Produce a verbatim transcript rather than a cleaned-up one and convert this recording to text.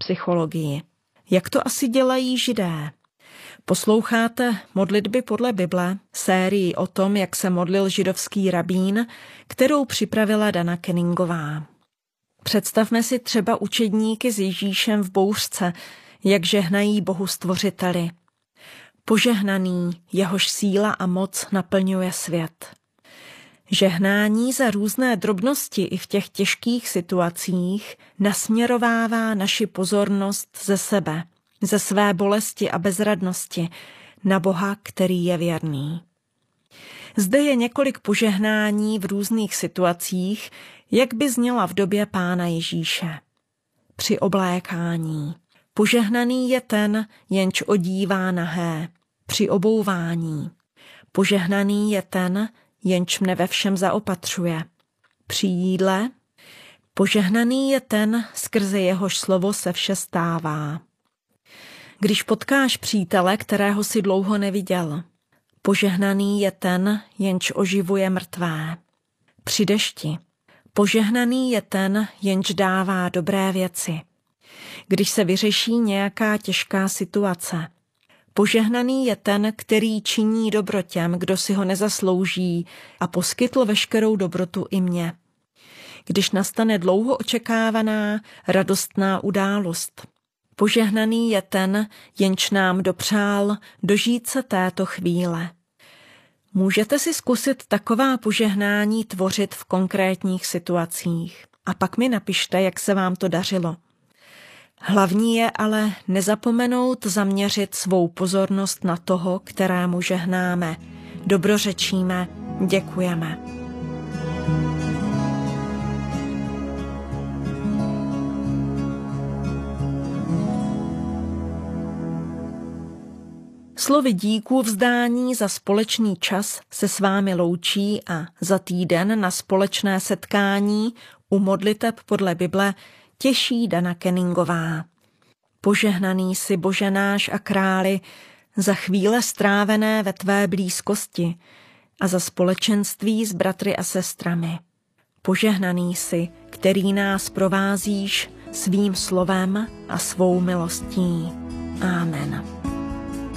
psychologii. Jak to asi dělají Židé? Posloucháte Modlitby podle Bible, sérii o tom, jak se modlil židovský rabín, kterou připravila Dana Kenningová. Představme si třeba učedníky s Ježíšem v bouřce, jak žehnají Bohu Stvořiteli. Požehnaný, jehož síla a moc naplňuje svět. Žehnání za různé drobnosti i v těch těžkých situacích nasměrovává naši pozornost ze sebe, ze své bolesti a bezradnosti na Boha, který je věrný. Zde je několik požehnání v různých situacích, jak by zněla v době Pána Ježíše. Při oblékání. Požehnaný je ten, jenž odívá nahé. Při obouvání. Požehnaný je ten, jenž mne ve všem zaopatřuje. Při jídle. Požehnaný je ten, skrze jehož slovo se vše stává. Když potkáš přítele, kterého si dlouho neviděl. Požehnaný je ten, jenž oživuje mrtvé. Při dešti. Požehnaný je ten, jenž dává dobré věci. Když se vyřeší nějaká těžká situace. Požehnaný je ten, který činí dobro těm, kdo si ho nezaslouží a poskytl veškerou dobrotu i mně. Když nastane dlouho očekávaná, radostná událost. Požehnaný je ten, jenž nám dopřál dožít se této chvíle. Můžete si zkusit taková požehnání tvořit v konkrétních situacích a pak mi napište, jak se vám to dařilo. Hlavní je ale nezapomenout zaměřit svou pozornost na toho, kterému žehnáme, dobrořečíme, děkujeme. Slovy díků vzdání za společný čas se s vámi loučí a za týden na společné setkání u modliteb podle Bible těší Dana Kenningová. Požehnaný jsi, Bože náš a králi, za chvíle strávené ve tvé blízkosti a za společenství s bratry a sestrami. Požehnaný jsi, který nás provázíš svým slovem a svou milostí. Amen.